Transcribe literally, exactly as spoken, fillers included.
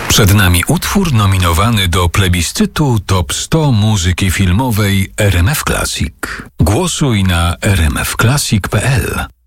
Przed nami utwór nominowany do plebiscytu Top sto muzyki filmowej R M F Classic. Głosuj na r m f classic kropka p l.